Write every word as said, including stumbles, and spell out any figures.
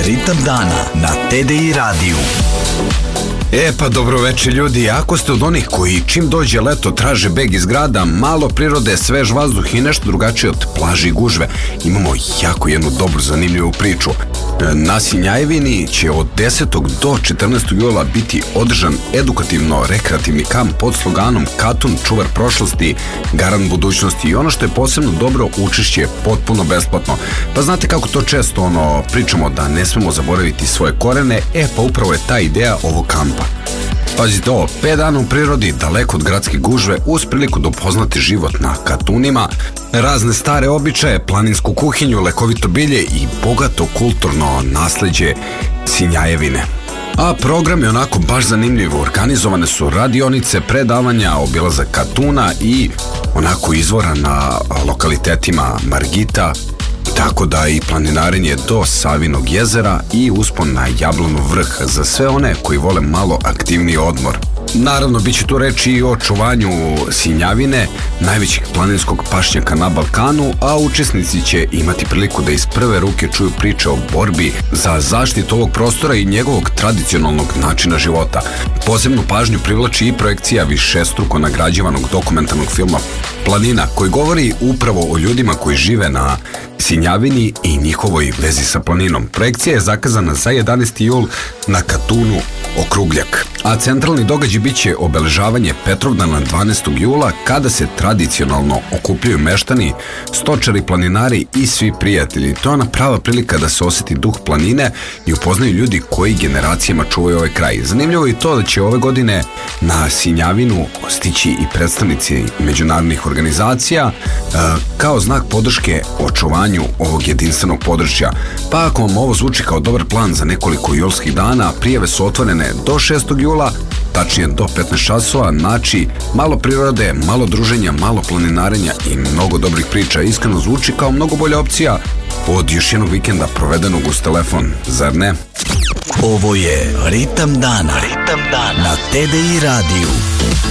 Ritam dana na T D I radiju. E pa dobro večer ljudi, ako ste od onih koji čim dođe leto traže beg iz grada, malo prirode, svež vazduh i nešto drugačije od plaži i gužve, imamo jako jednu dobru zanimljivu priču. Na Sinjajevini će od desetog do četrnaestog jula biti održan edukativno-rekreativni kamp pod sloganom Katun, čuvar prošlosti, garant budućnosti, i ono što je posebno dobro, učešće je potpuno besplatno. Pa znate kako to često ono pričamo da ne smemo zaboraviti svoje korene, e pa upravo je ta ideja ovog kampa. Pazite ovo, pet dana u prirodi, daleko od gradske gužve, uz priliku da upoznate život na Katunima, razne stare običaje, planinsku kuhinju, lekovito bilje i bogato kulturno nasleđe Sinjajevine. A program je onako baš zanimljiv, organizovane su radionice, predavanja, obilazak Katuna i onako izvora na lokalitetima Margita, tako da i planinarenje do Savinog jezera i uspon na Jablanov vrh za sve one koji vole malo aktivniji odmor. Naravno, bit će tu reći i o očuvanju Sinjavine, najvećeg planinskog pašnjaka na Balkanu, a učesnici će imati priliku da iz prve ruke čuju priče o borbi za zaštitu ovog prostora i njegovog tradicionalnog načina života. Posebnu pažnju privlači i projekcija višestruko nagrađivanog dokumentarnog filma Planina, koji govori upravo o ljudima koji žive na Sinjavini i njihovoj vezi sa planinom. Projekcija je zakazana za jedanaesti jul na Katunu Okrugljak. A centralni događaj bit će obeležavanje Petrovdana dvanaestog jula, kada se tradicionalno okupljaju meštani, stočari, planinari i svi prijatelji. To je ona prava prilika da se osjeti duh planine i upoznaju ljudi koji generacijama čuvaju ovaj kraj. Zanimljivo je i to da će ove godine na Sinjavinu stići i predstavnici međunarodnih organizacija kao znak podrške očuvanju ovog jedinstvenog područja. Pa ako vam ovo zvuči kao dobar plan za nekoliko julskih dana, prijave su otvorene do šestog jula, tačnije do petnaest časova, znači malo prirode, malo druženja, malo planinarenja i mnogo dobrih priča. Iskreno zvuči kao mnogo bolja opcija od još jednog vikenda provedenog uz telefon, zar ne? Ovo je Ritam dana, Ritam dana na T D I radiju.